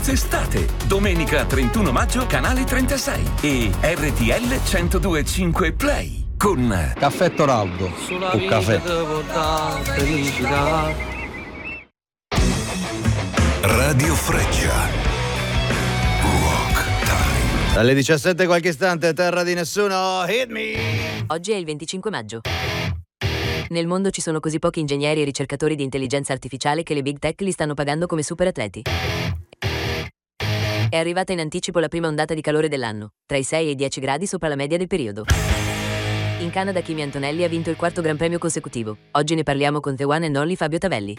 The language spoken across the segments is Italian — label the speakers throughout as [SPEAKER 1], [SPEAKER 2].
[SPEAKER 1] quest'estate. Domenica 31 maggio, canale 36 e RTL 102.5 Play con
[SPEAKER 2] Caffè Toraldo.
[SPEAKER 3] Sulla
[SPEAKER 2] O
[SPEAKER 3] vita
[SPEAKER 2] caffè.
[SPEAKER 3] devo dare felicità.
[SPEAKER 4] Radio Freccia. Rock Time.
[SPEAKER 2] Alle 17 qualche istante, terra di nessuno, hit me!
[SPEAKER 5] Oggi è il 25 maggio. Nel mondo ci sono così pochi ingegneri e ricercatori di intelligenza artificiale che le big tech li stanno pagando come super atleti. È arrivata in anticipo la prima ondata di calore dell'anno, tra i 6 e i 10 gradi sopra la media del periodo. In Canada Kimi Antonelli ha vinto il quarto gran premio consecutivo. Oggi ne parliamo con The One and Only Fabio Tavelli.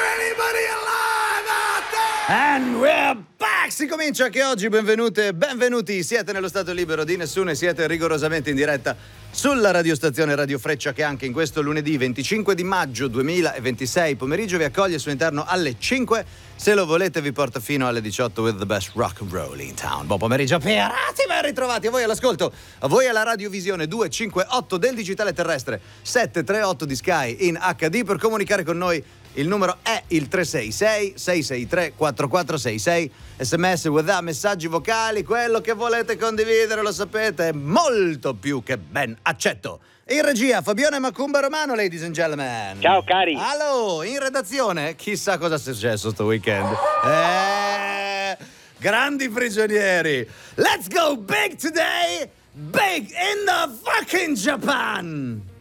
[SPEAKER 2] And we're back! Si comincia che oggi, benvenute e benvenuti, siete nello stato libero di nessuno e siete rigorosamente in diretta sulla radiostazione Radio Freccia che anche in questo lunedì 25 di maggio 2026 pomeriggio vi accoglie al suo interno alle 5. Se lo volete vi porta fino alle 18 with the best rock and roll in town. Buon pomeriggio, pirati, ben ritrovati a voi all'ascolto, a voi alla radiovisione 258 del digitale terrestre, 738 di Sky in HD. Per comunicare con noi il numero è il 366-663-4466. SMS, WhatsApp, messaggi vocali, quello che volete condividere, lo sapete, è molto più che ben accetto. In regia, Fabione Macumba Romano, ladies and gentlemen.
[SPEAKER 6] Ciao cari.
[SPEAKER 2] Allo, in redazione, chissà cosa è successo sto weekend. Grandi prigionieri. Let's go big today, big in the fucking Japan.